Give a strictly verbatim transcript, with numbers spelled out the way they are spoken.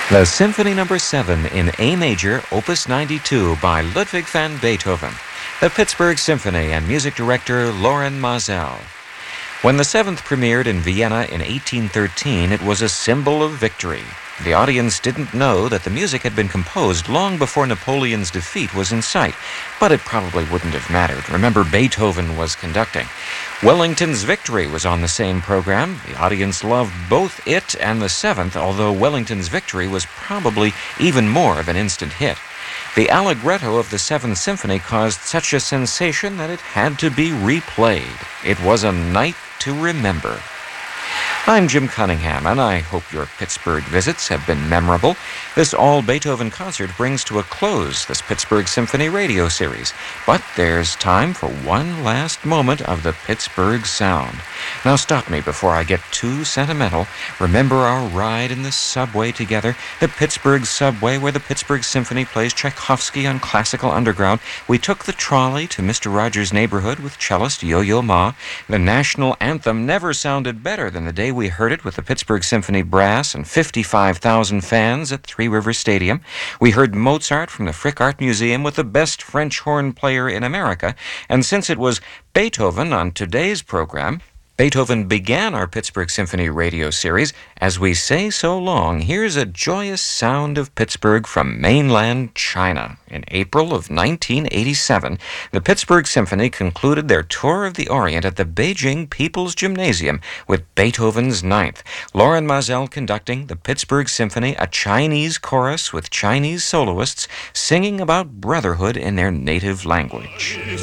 The Symphony Number seven in A Major, Opus ninety-two by Ludwig van Beethoven. The Pittsburgh Symphony and music director Loren Maazel. When the seventh premiered in Vienna in eighteen thirteen, it was a symbol of victory. The audience didn't know that the music had been composed long before Napoleon's defeat was in sight, but it probably wouldn't have mattered. Remember, Beethoven was conducting. Wellington's Victory was on the same program. The audience loved both it and the seventh, although Wellington's Victory was probably even more of an instant hit. The Allegretto of the Seventh Symphony caused such a sensation that it had to be replayed. It was a night to remember. I'm Jim Cunningham, and I hope your Pittsburgh visits have been memorable. This all-Beethoven concert brings to a close this Pittsburgh Symphony radio series. But there's time for one last moment of the Pittsburgh sound. Now stop me before I get too sentimental. Remember our ride in the subway together, the Pittsburgh subway where the Pittsburgh Symphony plays Tchaikovsky on Classical Underground. We took the trolley to Mister Rogers' Neighborhood with cellist Yo-Yo Ma. The national anthem never sounded better than the day we heard it with the Pittsburgh Symphony Brass and fifty-five thousand fans at Three Rivers Stadium. We heard Mozart from the Frick Art Museum with the best French horn player in America. And since it was Beethoven on today's program, Beethoven began our Pittsburgh Symphony radio series. As we say so long, here's a joyous sound of Pittsburgh from mainland China. In April of nineteen eighty-seven, the Pittsburgh Symphony concluded their tour of the Orient at the Beijing People's Gymnasium with Beethoven's Ninth. Loren Maazel conducting the Pittsburgh Symphony, a Chinese chorus with Chinese soloists singing about brotherhood in their native language.